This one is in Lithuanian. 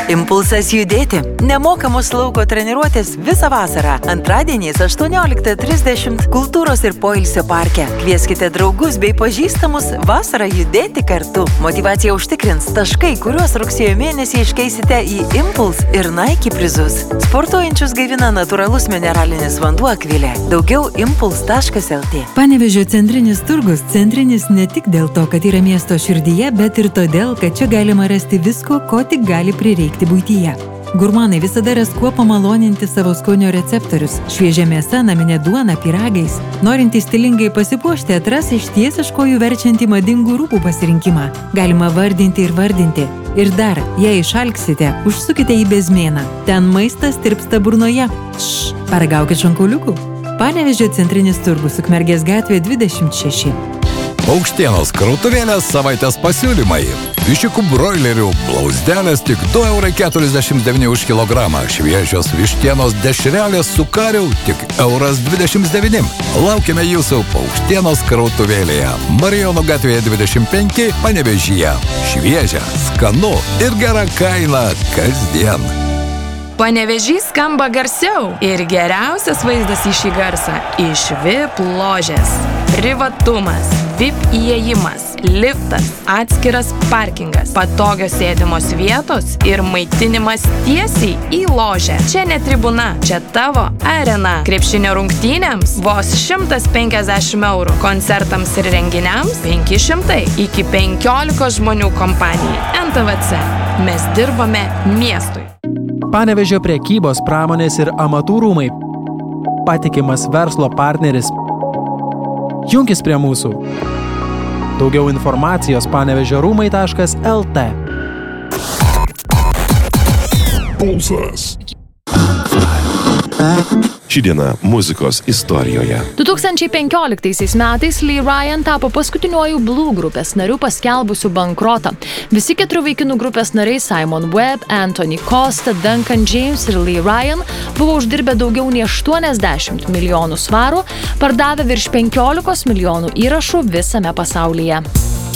Impulsas judėti. Nemokamos lauko treniruotės visą vasarą. Antradieniais 18:30 kultūros ir poilsio parke. Kvieskite draugus bei pažįstamus vasarą judėti kartu. Motyvacija užtikrins taškai, kuriuos rugsėjo mėnesį iškeisite į Impuls ir Nike prizus. Sportuojančius gaivina natūralus mineralinis vanduo Akvilė. Daugiau impuls.lt. Panevėžio centrinis turgus centrinis ne tik dėl to, kad yra miesto širdyje, bet ir todėl, kad čia galima rasti visko, ko tik gali prireikti buityje. Gurmanai visada ras kuo pamaloninti savo skonio receptorius. Šviežia mėsa, naminė duona, pyragais. Norintys stilingai pasipuošti atras išties iš kojų verčiantį madingų rūbų pasirinkimą. Galima vardinti ir vardinti. Ir dar, jei išalksite, užsukite į Bezmėną. Ten maistas tirpsta burnoje. Paragaukit šonkauliukų. Panevėžio centrinis turgus, Ukmergės gatvė 26. Paukštienos krautuvėlės savaitės pasiūlymai. Viščiukų broilerių blauzdelės tik 2,49 € už kilogramą. Šviežios vištienos dešrelės su kariu tik 1,29 €. Laukiame jūsų Paukštienos krautuvėlėje. Marijono gatvėje 25, Panevėžyje. Šviežia, skanu ir gera kaina kasdien. Panevėžys skamba garsiau ir geriausias vaizdas į šį garsą iš VIP ložės. Privatumas, VIP įėjimas, liftas, atskiras parkingas, patogios sėdimos vietos ir maitinimas tiesiai į ložę. Čia ne tribuna, čia tavo arena. Krepšinio rungtynėms vos 150 €, koncertams ir renginiams 500, iki 15 žmonių kompanijai. NTVC. Mes dirbame miestui. Panevėžio prekybos, pramonės ir amatų rūmai. Patikimas verslo partneris. Junkis prie mūsų. Daugiau informacijos panevežiorūmai.lt. Pulsas. Ši diena muzikos istorijoje. 2015 metais Lee Ryan tapo paskutiniuoju Blue grupės nariu paskelbusiu bankrotą. Visi 4 vaikinų grupės nariai Simon Webb, Anthony Costa, Duncan James ir Lee Ryan buvo uždirbę daugiau nei 80 milijonų svarų, pardavę virš 15 milijonų įrašų visame pasaulyje.